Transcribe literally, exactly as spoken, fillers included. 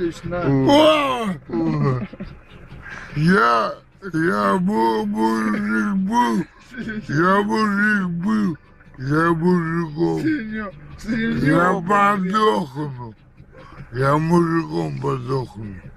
на. Я, я был мужик был, я мужик был, я мужиком. Я подохну, я мужиком подохну.